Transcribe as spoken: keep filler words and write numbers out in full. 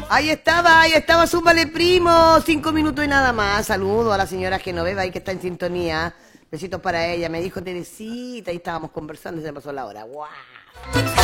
Ahí estaba, ahí estaba, súmale primo, cinco minutos y nada más. Saludo a la señora Genoveva ahí que está en sintonía. Besitos para ella, me dijo Teresita, ahí estábamos conversando y se pasó la hora. ¡Guau!